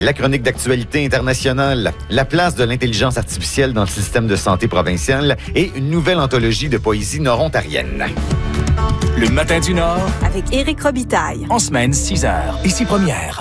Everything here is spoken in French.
La chronique d'actualité internationale, la place de l'intelligence artificielle dans le système de santé provincial et une nouvelle anthologie de poésie nord-ontarienne. Le Matin du Nord, avec Éric Robitaille. en semaine 6h, ici Première.